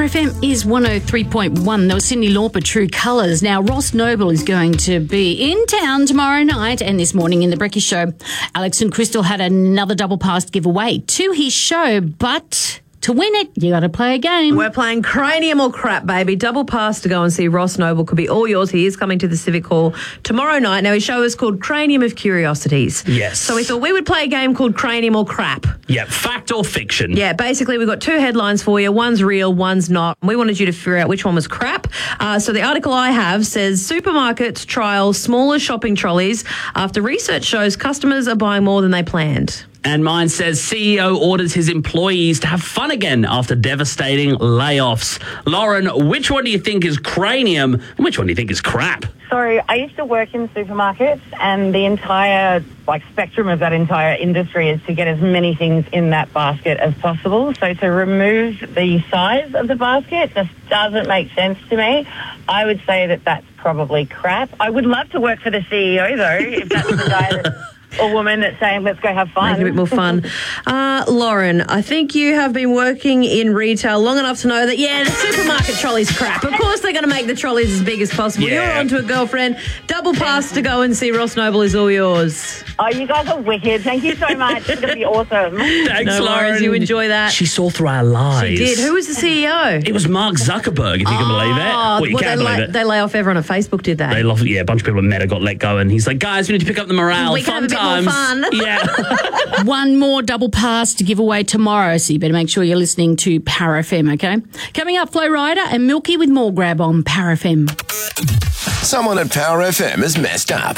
FM is 103.1. There was Cyndi Lauper, True Colours. Now, Ross Noble is going to be in town tomorrow night and this morning in the Brekkie Show. Alex and Crystal had another double pass giveaway to his show, but to win it, you got to play a game. We're playing Cranium or Crap, baby. Double pass to go and see Ross Noble could be all yours. He is coming to the Civic Hall tomorrow night. Now, his show is called Cranium of Curiosities. Yes. So we thought we would play a game called Cranium or Crap. Yeah, fact or fiction. Yeah, basically we've got two headlines for you. One's real, one's not. We wanted you to figure out which one was crap. So the article I have says supermarkets trial smaller shopping trolleys after research shows customers are buying more than they planned. And mine says CEO orders his employees to have fun again after devastating layoffs. Lauren, which one do you think is cranium and which one do you think is crap? So I used to work in supermarkets, and the entire spectrum of that entire industry is to get as many things in that basket as possible. So to remove the size of the basket just doesn't make sense to me. I would say that that's probably crap. I would love to work for the CEO, though, if that's the guy that... or woman that's saying, let's go have fun. Make it a bit more fun. Lauren, I think you have been working in retail long enough to know that, the supermarket trolley's crap. Of course they're going to make the trolleys as big as possible. Yeah. You're on to a girlfriend. Double pass to go and see Ross Noble is all yours. Oh, you guys are wicked. Thank you so much. It's going to be awesome. Thanks, No Lauren. worries, you enjoy that. She saw through our lies. She did. Who was the CEO? It was Mark Zuckerberg, if you can believe it. Well, you can't believe it. They lay off everyone on Facebook, did they? They love it. Yeah, a bunch of people at Meta got let go, and he's like, guys, we need to pick up the morale. We can have a bit times. more fun. Yeah. One more double pass to give away tomorrow, so you better make sure you're listening to Power FM, okay? Coming up, Flo Rida and Milky with more Grab on Power FM. Someone at Power FM has messed up.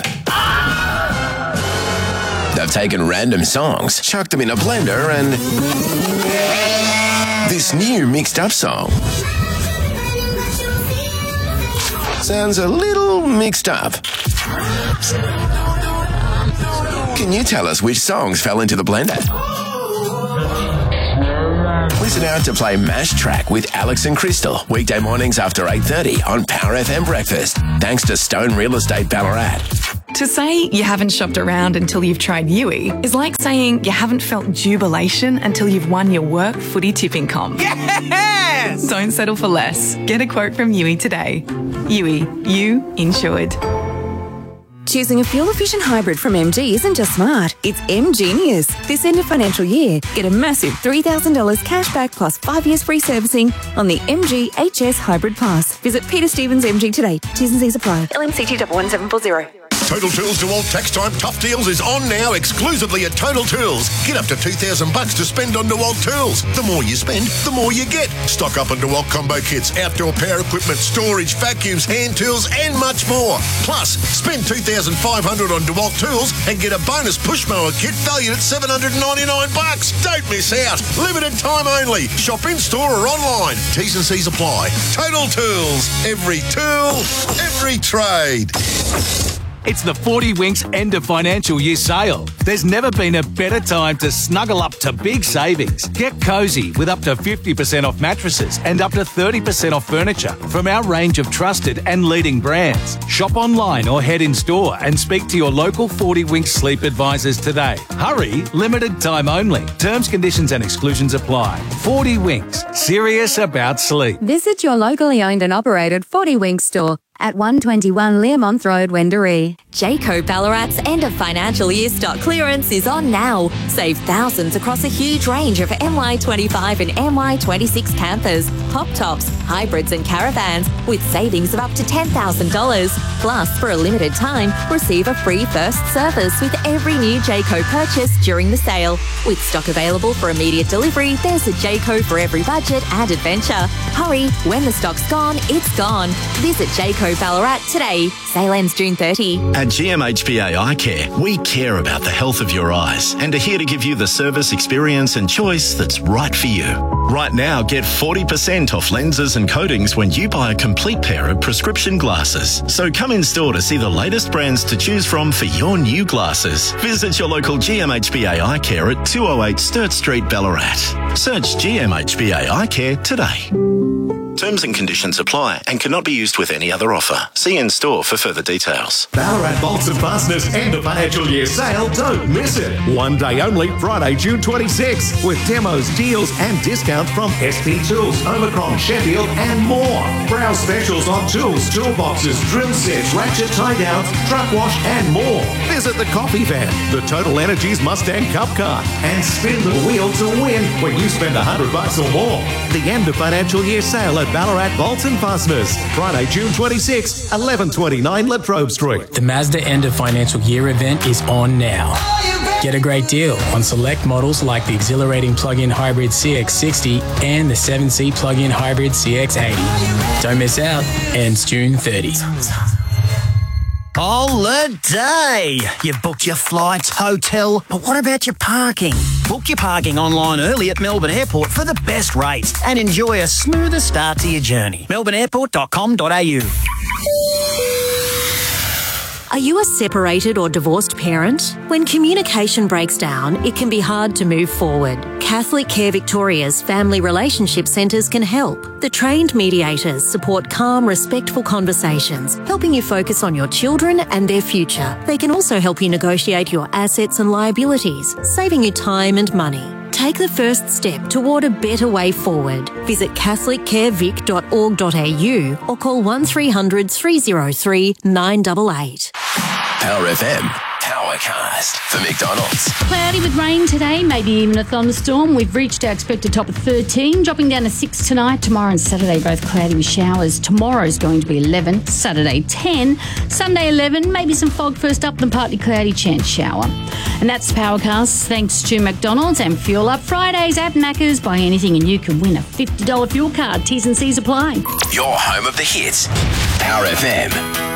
They've taken random songs, chucked them in a blender, and this new mixed up song sounds a little mixed up. Can you tell us which songs fell into the blender? Listen out to play Mash Track with Alex and Crystal, weekday mornings after 8:30 on Power FM Breakfast, thanks to Stone Real Estate Ballarat. To say you haven't shopped around until you've tried Yui is like saying you haven't felt jubilation until you've won your work footy tipping comp. Yes! Don't settle for less. Get a quote from Yui today. Yui, you insured. Choosing a fuel-efficient hybrid from MG isn't just smart, it's M-Genius. This end of financial year, get a massive $3,000 cash back plus 5 years free servicing on the MG HS Hybrid Plus. Visit Peter Stevens MG today. T's and C's apply. LMCT 11740. Total Tools DeWalt Tax Time Tough Deals is on now exclusively at Total Tools. Get up to $2,000 to spend on DeWalt tools. The more you spend, the more you get. Stock up on DeWalt combo kits, outdoor power equipment, storage, vacuums, hand tools, and much more. Plus, spend $2,500 on DeWalt tools and get a bonus push mower kit valued at $799. Don't miss out. Limited time only. Shop in store or online. T's and C's apply. Total Tools. Every tool, every trade. It's the 40 Winks end of financial year sale. There's never been a better time to snuggle up to big savings. Get cosy with up to 50% off mattresses and up to 30% off furniture from our range of trusted and leading brands. Shop online or head in store and speak to your local 40 Winks sleep advisors today. Hurry, limited time only. Terms, conditions and exclusions apply. 40 Winks, serious about sleep. Visit your locally owned and operated 40 Winks store at 121 Learmonth Road, Wendouree. Jayco Ballarat's end of financial year stock clearance is on now. Save thousands across a huge range of MY25 and MY26 campers, pop tops, hybrids and caravans with savings of up to $10,000. Plus, for a limited time, receive a free first service with every new Jayco purchase during the sale. With stock available for immediate delivery, there's a Jayco for every budget and adventure. Hurry, when the stock's gone, it's gone. Visit Jayco Ballarat today. Sale ends June 30. At GMHBA Eye Care, we care about the health of your eyes and are here to give you the service, experience and choice that's right for you. Right now, get 40% off lenses and coatings when you buy a complete pair of prescription glasses. So come in store to see the latest brands to choose from for your new glasses. Visit your local GMHBA Eye Care at 208 Sturt Street, Ballarat. Search GMHBA Eye Care today. Terms and conditions apply and cannot be used with any other offer. See in store for further details. Ballarat Bolts and Fasteners end of financial year sale. Don't miss it. One day only, Friday, June 26, with demos, deals and discounts from SP Tools, Omicron, Sheffield and more. Browse specials on tools, toolboxes, drill sets, ratchet tie-downs, truck wash and more. Visit the Coffee Van, the Total Energies Mustang Cup Car and spin the wheel to win when you spend $100 or more. The end of financial year sale at Ballarat Bolts and Fasteners. Friday, June 26, 1129 Latrobe Street. The Mazda end of financial year event is on now. Get a great deal on select models like the exhilarating plug-in hybrid CX-60 and the 7-seat plug-in hybrid CX-80. Don't miss out. Ends June 30. Holiday! You've booked your flights, hotel, but what about your parking? Book your parking online early at Melbourne Airport for the best rates and enjoy a smoother start to your journey. melbourneairport.com.au. Are you a separated or divorced parent? When communication breaks down, it can be hard to move forward. Catholic Care Victoria's Family Relationship Centres can help. The trained mediators support calm, respectful conversations, helping you focus on your children and their future. They can also help you negotiate your assets and liabilities, saving you time and money. Take the first step toward a better way forward. Visit catholiccarevic.org.au or call 1300 303 988. Power FM. Powercast for McDonald's. Cloudy with rain today, maybe even a thunderstorm. We've reached our expected top of 13, dropping down to 6 tonight. Tomorrow and Saturday, both cloudy with showers. Tomorrow's going to be 11, Saturday 10, Sunday 11, maybe some fog first up, then partly cloudy, chance shower. And that's Powercast, thanks to McDonald's and Fuel Up Fridays at Macca's. Buy anything and you can win a $50 fuel card. T's and C's apply. Your home of the hits. Power FM.